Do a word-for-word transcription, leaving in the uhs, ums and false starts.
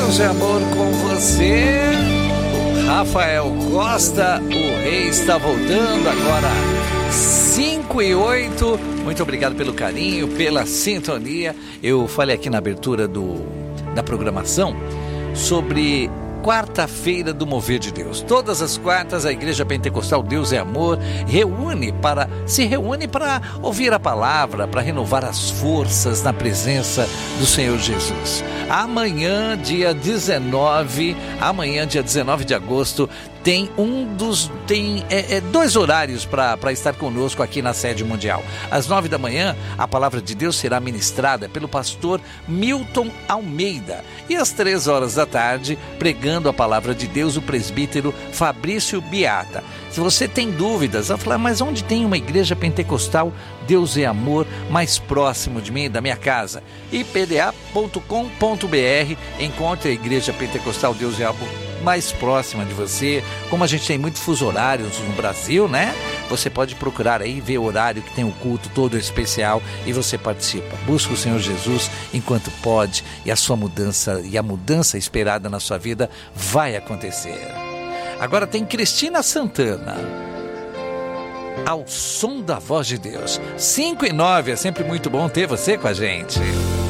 Deus é amor com você. Rafael Costa, o rei está voltando agora, cinco e oito. Muito obrigado pelo carinho, pela sintonia. Eu falei aqui na abertura do, da programação sobre quarta-feira do Mover de Deus. Todas as quartas a Igreja Pentecostal Deus é Amor reúne para, se reúne para ouvir a palavra, para renovar as forças na presença do Senhor Jesus. Amanhã, dia dezenove, amanhã, dia dezenove de agosto, tem um dos tem é, é, dois horários para estar conosco aqui na sede mundial. Às nove da manhã, a palavra de Deus será ministrada pelo pastor Milton Almeida. E às três horas da tarde, pregando a palavra de Deus, o presbítero Fabrício Biata. Se você tem dúvidas, vai falar, mas onde tem uma igreja pentecostal Deus é Amor mais próximo de mim e da minha casa? i p d a ponto com ponto b r, encontre a Igreja Pentecostal Deus é Amor mais próxima de você. Como a gente tem muitos fuso horários no Brasil, né? Você pode procurar aí, ver o horário que tem o culto todo especial e você participa. Busca o Senhor Jesus enquanto pode e a sua mudança e a mudança esperada na sua vida vai acontecer. Agora tem Cristina Santana, Ao Som da Voz de Deus. cinco e nove, é sempre muito bom ter você com a gente.